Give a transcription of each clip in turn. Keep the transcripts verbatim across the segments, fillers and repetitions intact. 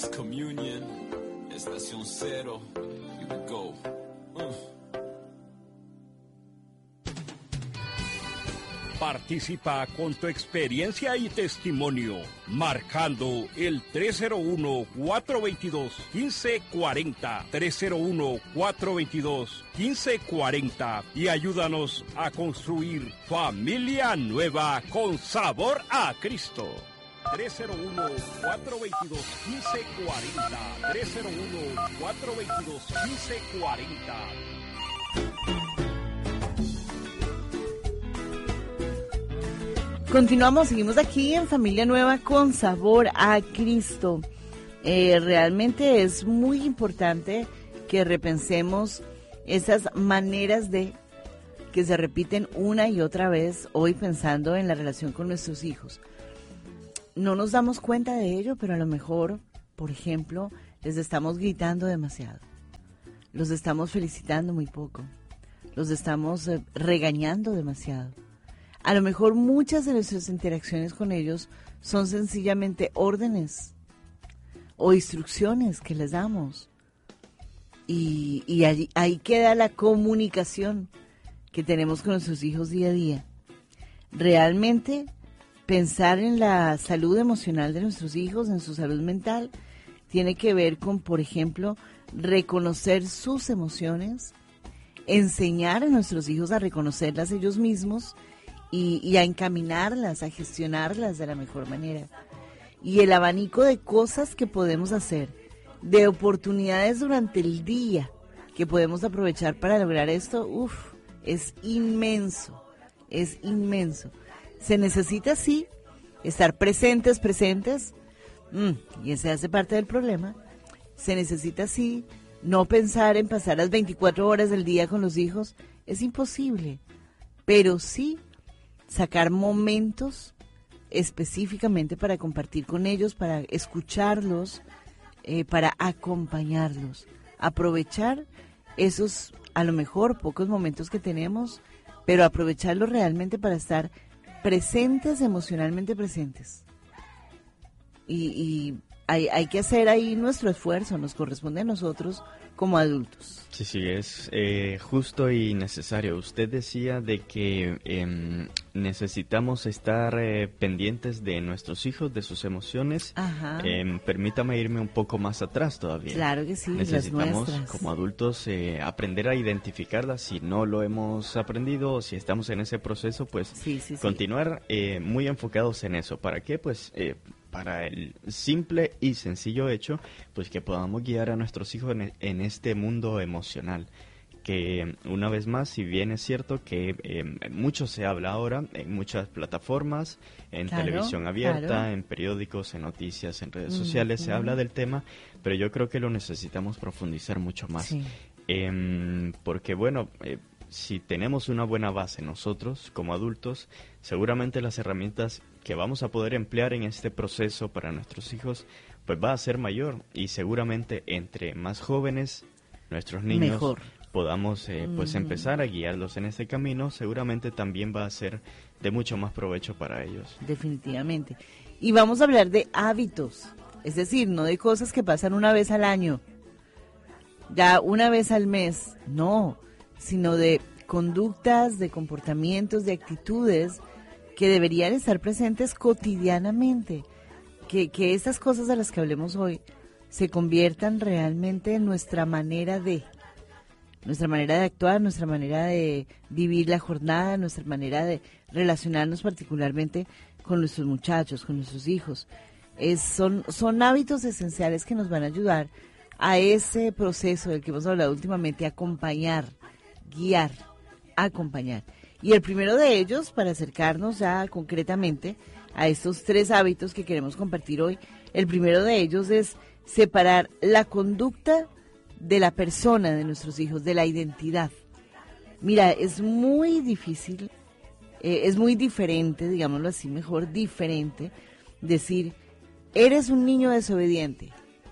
Communion, estación cero, here we go. Uh. Participa con tu experiencia y testimonio, marcando el tres cero uno, cuatro dos dos, uno cinco cuatro cero, tres cero uno, cuatro dos dos, uno cinco cuatro cero, y ayúdanos a construir familia nueva con sabor a Cristo. tres cero uno, cuatro dos dos, uno cinco cuatro cero, tres cero uno, cuatro dos dos, uno cinco cuatro cero. Continuamos, seguimos aquí en Familia Nueva con sabor a Cristo. Eh, realmente es muy importante que repensemos esas maneras de que se repiten una y otra vez hoy pensando en la relación con nuestros hijos. No nos damos cuenta de ello, pero a lo mejor, por ejemplo, les estamos gritando demasiado. Los estamos felicitando muy poco. Los estamos eh, regañando demasiado. A lo mejor muchas de nuestras interacciones con ellos son sencillamente órdenes o instrucciones que les damos. Y, y allí, ahí queda la comunicación que tenemos con nuestros hijos día a día. Realmente pensar en la salud emocional de nuestros hijos, en su salud mental, tiene que ver con, por ejemplo, reconocer sus emociones, enseñar a nuestros hijos a reconocerlas ellos mismos, Y, y a encaminarlas, a gestionarlas de la mejor manera. Y el abanico de cosas que podemos hacer, de oportunidades durante el día que podemos aprovechar para lograr esto, uff, es inmenso, es inmenso. Se necesita, sí, estar presentes, presentes, mmm, y ese hace parte del problema. Se necesita, sí, no pensar en pasar las veinticuatro horas del día con los hijos, es imposible, pero sí sacar momentos específicamente para compartir con ellos, para escucharlos, eh, para acompañarlos. Aprovechar esos, a lo mejor, pocos momentos que tenemos, pero aprovecharlos realmente para estar presentes, emocionalmente presentes. Y, y hay, hay que hacer ahí nuestro esfuerzo, nos corresponde a nosotros como adultos. Sí, sí, es eh, justo y necesario. Usted decía de que eh, necesitamos estar eh, pendientes de nuestros hijos, de sus emociones. Ajá. Eh, permítame irme un poco más atrás todavía. Claro que sí, necesitamos las nuestras. Como adultos eh, aprender a identificarlas. Si no lo hemos aprendido o si estamos en ese proceso, pues sí, sí, sí. continuar eh, muy enfocados en eso. ¿Para qué? Pues eh, para el simple y sencillo hecho, pues que podamos guiar a nuestros hijos en, en este mundo emocional. Que una vez más, si bien es cierto que eh, mucho se habla ahora en muchas plataformas, en claro, televisión abierta, claro. en periódicos, en noticias, en redes sociales, mm-hmm. se habla del tema, pero yo creo que lo necesitamos profundizar mucho más. Sí. Eh, porque bueno, eh, si tenemos una buena base nosotros como adultos, seguramente las herramientas que vamos a poder emplear en este proceso para nuestros hijos, pues va a ser mayor, y seguramente entre más jóvenes nuestros niños mejor. podamos eh, pues mm. empezar a guiarlos en este camino, seguramente también va a ser de mucho más provecho para ellos. Definitivamente. Y vamos a hablar de hábitos, es decir, no de cosas que pasan una vez al año, ya una vez al mes, no, sino de conductas, de comportamientos, de actitudes que deberían estar presentes cotidianamente, que, que estas cosas de las que hablemos hoy se conviertan realmente en nuestra manera de, nuestra manera de actuar, nuestra manera de vivir la jornada, nuestra manera de relacionarnos particularmente con nuestros muchachos, con nuestros hijos. Es, son, son hábitos esenciales que nos van a ayudar a ese proceso del que hemos hablado últimamente, acompañar, guiar, acompañar. Y el primero de ellos, para acercarnos ya concretamente a estos tres hábitos que queremos compartir hoy, el primero de ellos es separar la conducta de la persona de nuestros hijos, de la identidad. Mira, es muy difícil, eh, es muy diferente, digámoslo así mejor, diferente, decir, eres un niño desobediente,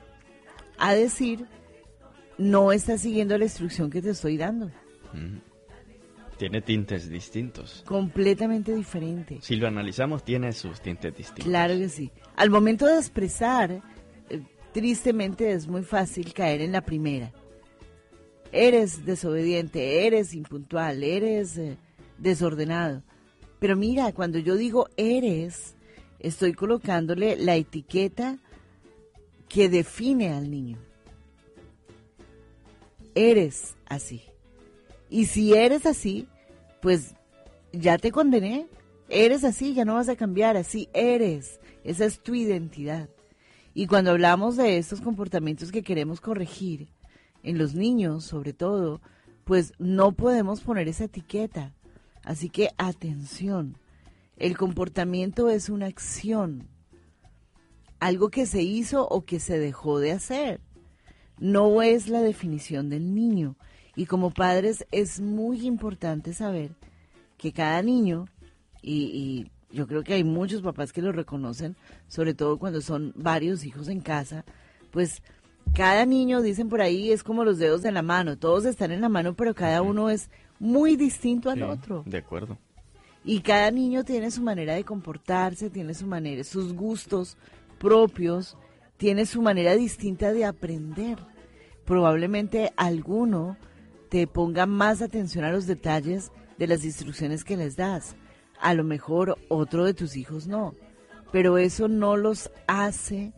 a decir, no estás siguiendo la instrucción que te estoy dando. Mm. Tiene tintes distintos. Completamente diferente. Si lo analizamos, tiene sus tintes distintos. Claro que sí. Al momento de expresar, eh, tristemente es muy fácil caer en la primera. Eres desobediente, eres impuntual, eres eh, desordenado. Pero mira, cuando yo digo eres, estoy colocándole la etiqueta que define al niño. Eres así. Y si eres así, pues ya te condené. Eres así, ya no vas a cambiar, así eres. Esa es tu identidad. Y cuando hablamos de estos comportamientos que queremos corregir, en los niños sobre todo, pues no podemos poner esa etiqueta. Así que atención, el comportamiento es una acción, algo que se hizo o que se dejó de hacer. No es la definición del niño. Y como padres es muy importante saber que cada niño, y, y yo creo que hay muchos papás que lo reconocen, sobre todo cuando son varios hijos en casa, pues cada niño, dicen por ahí, es como los dedos de la mano. Todos están en la mano, pero cada uno es muy distinto al Sí, otro. de acuerdo. Y cada niño tiene su manera de comportarse, tiene su manera, sus gustos propios, tiene su manera distinta de aprender. Probablemente alguno te ponga más atención a los detalles de las instrucciones que les das. A lo mejor otro de tus hijos no. Pero eso no los hace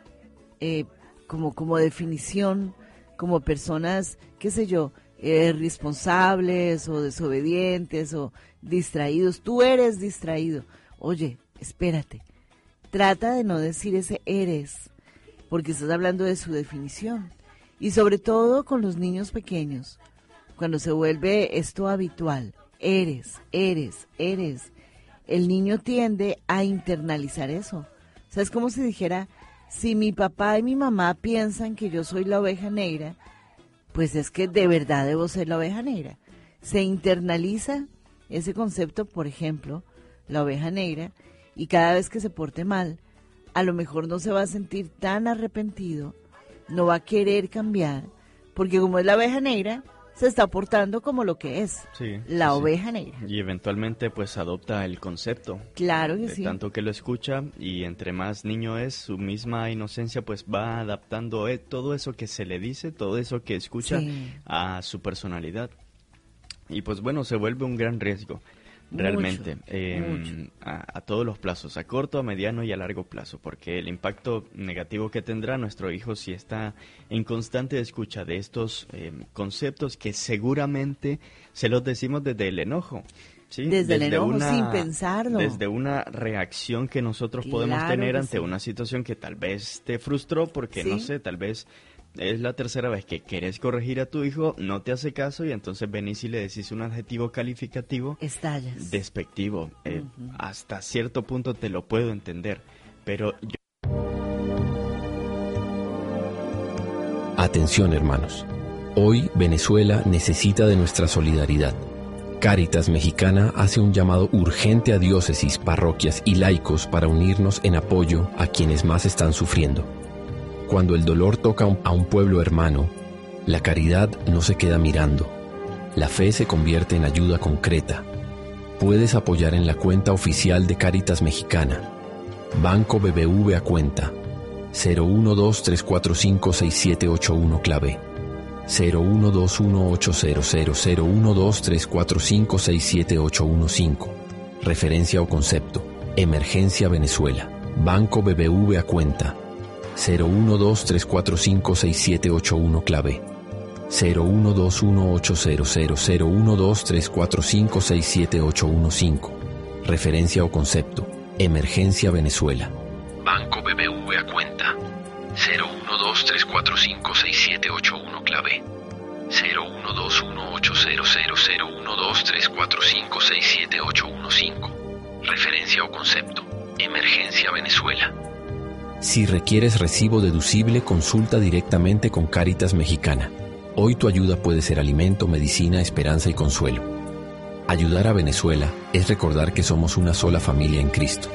eh, como, como definición, como personas, qué sé yo, eh, responsables o desobedientes o distraídos. Tú eres distraído. Oye, espérate. Trata de no decir ese eres, porque estás hablando de su definición. Y sobre todo con los niños pequeños, cuando se vuelve esto habitual, eres, eres, eres, el niño tiende a internalizar eso. O sea, es como si dijera, si mi papá y mi mamá piensan que yo soy la oveja negra, pues es que de verdad debo ser la oveja negra. Se internaliza ese concepto, por ejemplo, la oveja negra, y cada vez que se porte mal, a lo mejor no se va a sentir tan arrepentido, no va a querer cambiar, porque como es la oveja negra, se está portando como lo que es, Sí, la sí, oveja sí. negra. Y eventualmente pues adopta el concepto. Claro que De sí. tanto que lo escucha, y entre más niño es, su misma inocencia pues va adaptando eh, todo eso que se le dice, todo eso que escucha Sí. a su personalidad. Y pues bueno, se vuelve un gran riesgo, realmente, Mucho, eh, mucho. A, a todos los plazos, a corto, a mediano y a largo plazo, porque el impacto negativo que tendrá nuestro hijo si está en constante escucha de estos eh, conceptos que seguramente se los decimos desde el enojo. ¿sí? Desde el enojo, sin pensarlo. Desde una reacción que nosotros podemos Claro tener que ante sí. una situación que tal vez te frustró porque, no Sí. sé, tal vez es la tercera vez que quieres corregir a tu hijo, no te hace caso y entonces venís y le decís un adjetivo calificativo Estallas. despectivo. Eh, Ujú. Hasta cierto punto te lo puedo entender, pero yo... Atención, hermanos. Hoy Venezuela necesita de nuestra solidaridad. Cáritas Mexicana hace un llamado urgente a diócesis, parroquias y laicos para unirnos en apoyo a quienes más están sufriendo. Cuando el dolor toca a un pueblo hermano, la caridad no se queda mirando. La fe se convierte en ayuda concreta. Puedes apoyar en la cuenta oficial de Cáritas Mexicana. Banco B B V a cuenta cero uno dos tres cuatro cinco seis siete ocho uno clave cero uno dos uno ocho cero cero cero uno dos tres cuatro cinco seis siete ocho uno cinco. Referencia o concepto: Emergencia Venezuela. Banco B B V a cuenta cero uno dos tres cuatro cinco seis siete ocho uno clave cero uno dos uno ocho cero cero cero uno dos tres cuatro cinco seis siete ocho uno cinco. Referencia o concepto: Emergencia Venezuela. Banco B B V a cuenta cero uno dos tres cuatro cinco seis siete ocho uno clave cero uno dos uno ocho cero cero cero uno dos tres cuatro cinco seis siete ocho uno cinco. Referencia o concepto: Emergencia Venezuela. Si requieres recibo deducible, consulta directamente con Cáritas Mexicana. Hoy tu ayuda puede ser alimento, medicina, esperanza y consuelo. Ayudar a Venezuela es recordar que somos una sola familia en Cristo.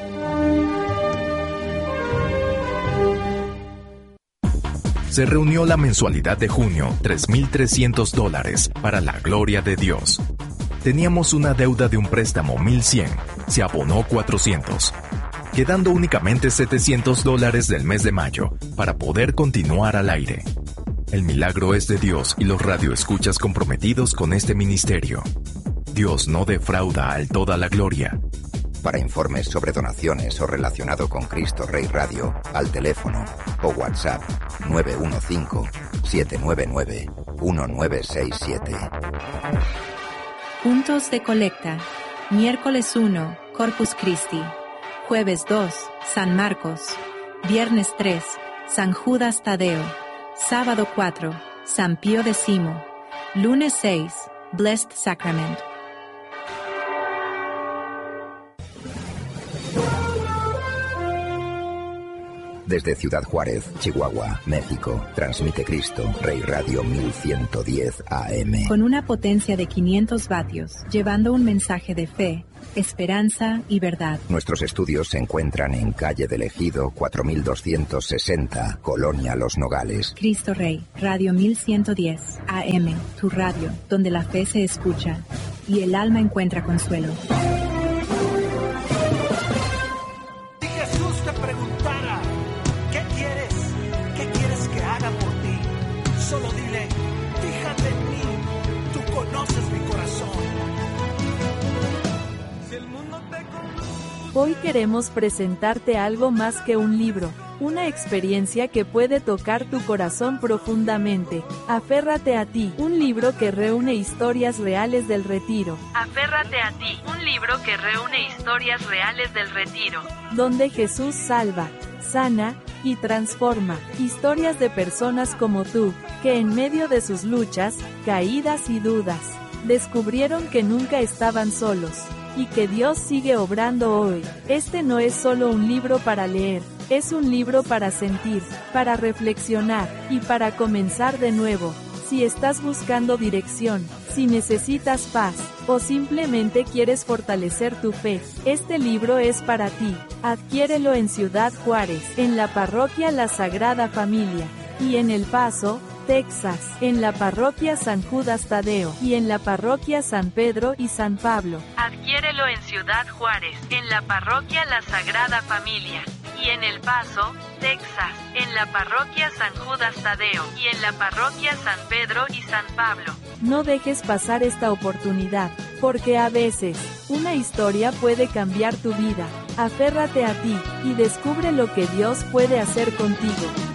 Se reunió la mensualidad de junio, tres mil trescientos dólares, para la gloria de Dios. Teníamos una deuda de un préstamo mil cien, se abonó cuatrocientos. quedando únicamente setecientos dólares del mes de mayo para poder continuar al aire. El milagro es de Dios y los radioescuchas comprometidos con este ministerio. Dios no defrauda al Toda la Gloria. Para informes sobre donaciones o relacionado con Cristo Rey Radio, al teléfono o WhatsApp nueve uno cinco, siete nueve nueve, uno nueve seis siete. Puntos de colecta. Miércoles uno, Corpus Christi. Jueves dos, San Marcos. Viernes tres, San Judas Tadeo. Sábado cuatro, San Pío X. Lunes seis, Blessed Sacrament. Desde Ciudad Juárez, Chihuahua, México, transmite Cristo Rey Radio mil ciento diez A M. Con una potencia de quinientos vatios, llevando un mensaje de fe, esperanza y verdad. Nuestros estudios se encuentran en calle del Ejido cuatro mil doscientos sesenta, Colonia Los Nogales. Cristo Rey, Radio mil ciento diez A M, tu radio, donde la fe se escucha y el alma encuentra consuelo. Si Jesús te preguntara, ¿qué quieres? ¿Qué quieres que haga por ti? Solo dile, fíjate en mí, tú conoces mi corazón. Si el mundo te conoce... Hoy queremos presentarte algo más que un libro, una experiencia que puede tocar tu corazón profundamente. Aférrate a ti, un libro que reúne historias reales del retiro. Aférrate a ti, un libro que reúne historias reales del retiro, donde Jesús salva, sana y transforma. Historias de personas como tú, que en medio de sus luchas, caídas y dudas, descubrieron que nunca estaban solos, y que Dios sigue obrando hoy. Este no es solo un libro para leer, es un libro para sentir, para reflexionar, y para comenzar de nuevo. Si estás buscando dirección, si necesitas paz, o simplemente quieres fortalecer tu fe, este libro es para ti. Adquiérelo en Ciudad Juárez, en la parroquia La Sagrada Familia, y en El Paso, Texas, en la parroquia San Judas Tadeo, y en la parroquia San Pedro y San Pablo. Adquiérelo en Ciudad Juárez, en la parroquia La Sagrada Familia, y en El Paso, Texas, en la parroquia San Judas Tadeo, y en la parroquia San Pedro y San Pablo. No dejes pasar esta oportunidad, porque a veces, una historia puede cambiar tu vida. Aférrate a ti, y descubre lo que Dios puede hacer contigo.